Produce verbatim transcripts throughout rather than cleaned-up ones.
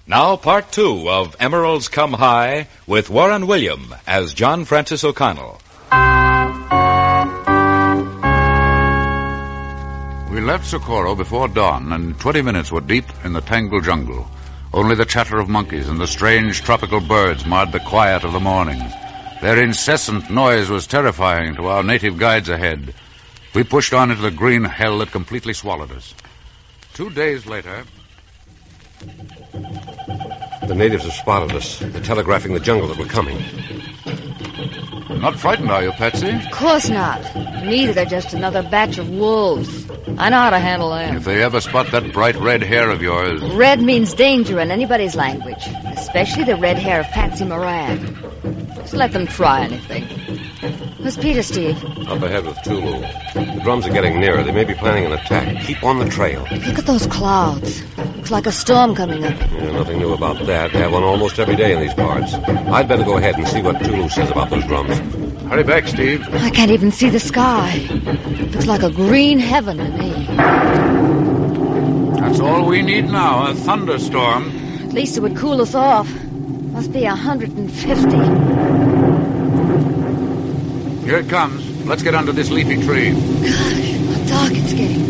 Now part two of Emeralds Come High with Warren William as John Francis O'Connell. We left Socorro before dawn, and in twenty minutes were deep in the tangled jungle. Only the chatter of monkeys and the strange tropical birds marred the quiet of the morning. Their incessant noise was terrifying to our native guides ahead. We pushed on into the green hell that completely swallowed us. Two days later... The natives have spotted us. They're telegraphing the jungle that we're coming. Not frightened, are you, Patsy? Of course not. Neither. They're just another batch of wolves. I know how to handle them. If they ever spot that bright red hair of yours... Red means danger in anybody's language, especially the red hair of Patsy Moran. Just let them try anything. Where's Peter, Steve? Up ahead with Tulu. The drums are getting nearer. They may be planning an attack. Keep on the trail. Look at those clouds. Looks like a storm coming up. Yeah, nothing new about that. They have one almost every day in these parts. I'd better go ahead and see what Tulu says about those drums. Hurry back, Steve. I can't even see the sky. Looks like a green heaven to me. That's all we need now, a thunderstorm. At least it would cool us off. Must be one hundred fifty. Here it comes. Let's get under this leafy tree. Gosh, how dark it's getting.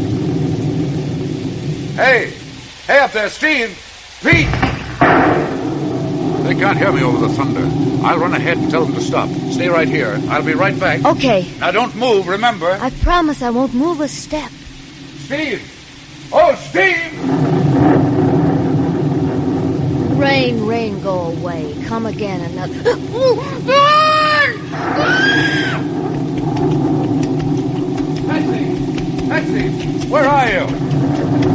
Hey! Hey up there, Steve! Pete! They can't hear me over the thunder. I'll run ahead and tell them to stop. Stay right here. I'll be right back. Okay. Now don't move, remember? I promise I won't move a step. Steve! Oh, Steve! Rain, rain, go away. Come again another... Patsy! Patsy! Where are you?